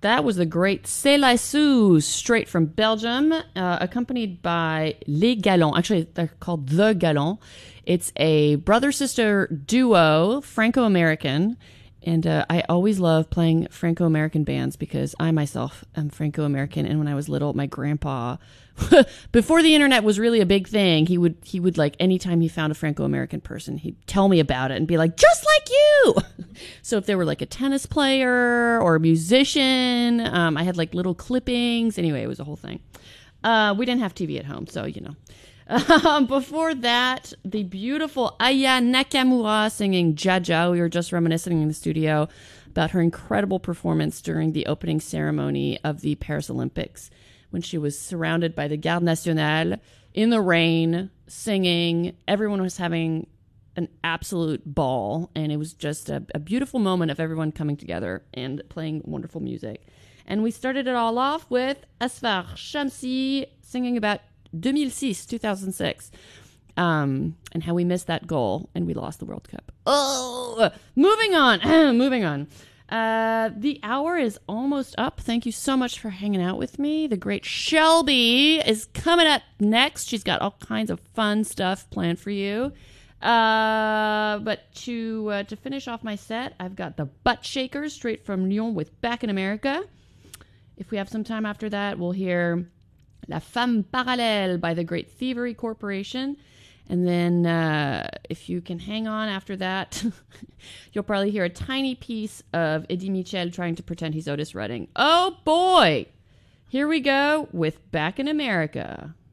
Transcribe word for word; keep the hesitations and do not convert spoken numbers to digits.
that was the great C'est la Suze, straight from Belgium, uh, accompanied by Les Galants. Actually, they're called The Galants. It's a brother-sister duo, Franco-American. And uh, I always love playing Franco-American bands because I myself am Franco-American. And when I was little, my grandpa, before the internet was really a big thing, he would, he would like, anytime he found a Franco-American person, he'd tell me about it and be like, just like you. So if they were like a tennis player or a musician, um, I had like little clippings. Anyway, it was a whole thing. Uh, we didn't have T V at home, so, you know. Um, before that, the beautiful Aya Nakamura singing Jaja. We were just reminiscing in the studio about her incredible performance during the opening ceremony of the Paris Olympics when she was surrounded by the Garde Nationale in the rain, singing. Everyone was having an absolute ball, and it was just a, a beautiful moment of everyone coming together and playing wonderful music. And we started it all off with Asfar Shamsi singing about two thousand six, two thousand six, um, and how we missed that goal and we lost the World Cup. Oh, moving on, moving on. Uh, the hour is almost up. Thank you so much for hanging out with me. The great Shelby is coming up next. She's got all kinds of fun stuff planned for you. Uh, but to uh, to finish off my set, I've got the Butt Shakers straight from Lyon with Back in America. If we have some time after that, we'll hear La Femme Parallèle by the Great Thievery Corporation. And then uh, if you can hang on after that, you'll probably hear a tiny piece of Eddie Mitchell trying to pretend he's Otis Redding. Oh boy! Here we go with Back in America.